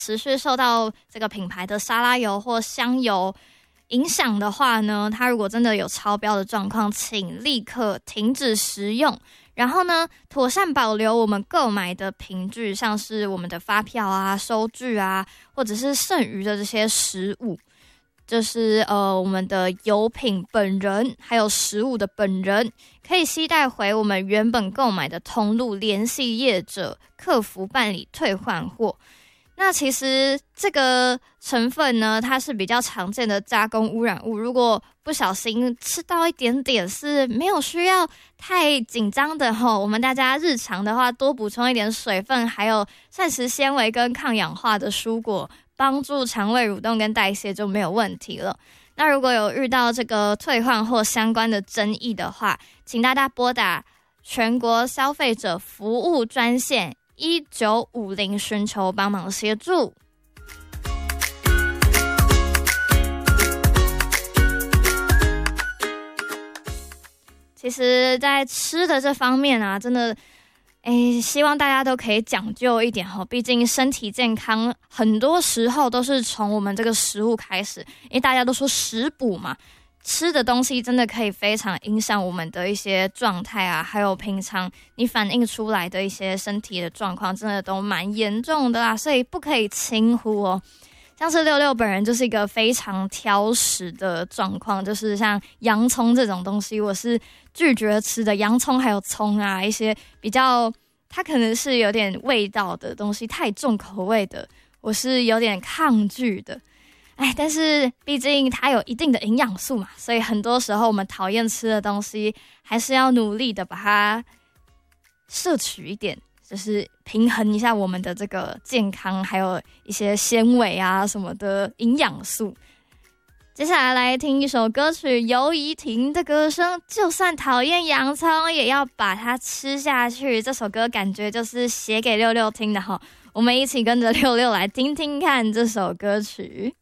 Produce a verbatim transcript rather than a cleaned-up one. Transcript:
持续受到这个品牌的沙拉油或香油影响的话呢，它如果真的有超标的状况，请立刻停止食用。然后呢，妥善保留我们购买的凭据，像是我们的发票啊、收据啊，或者是剩余的这些食物，就是呃我们的油品本人，还有食物的本人，可以携带回我们原本购买的通路，联系业者客服办理退换货。那其实这个成分呢，它是比较常见的加工污染物，如果不小心吃到一点点是没有需要太紧张的吼。我们大家日常的话多补充一点水分，还有膳食纤维跟抗氧化的蔬果，帮助肠胃蠕动跟代谢就没有问题了。那如果有遇到这个退换或相关的争议的话，请大家拨打全国消费者服务专线一九五零寻求帮忙协助。其实在吃的这方面啊，真的诶，希望大家都可以讲究一点齁，毕竟身体健康很多时候都是从我们这个食物开始，因为大家都说食补嘛，吃的东西真的可以非常影响我们的一些状态啊，还有平常你反映出来的一些身体的状况，真的都蛮严重的啊，所以不可以轻忽哦。像是六六本人就是一个非常挑食的状况，就是像洋葱这种东西，我是拒绝吃的。洋葱还有葱啊，一些比较它可能是有点味道的东西，太重口味的，我是有点抗拒的。哎，但是毕竟它有一定的营养素嘛，所以很多时候我们讨厌吃的东西，还是要努力的把它摄取一点，就是平衡一下我们的这个健康，还有一些纤维啊什么的营养素。接下来来听一首歌曲，游怡婷的歌声，就算讨厌洋葱也要把它吃下去。这首歌感觉就是写给六六听的齁，我们一起跟着六六来听听看这首歌曲。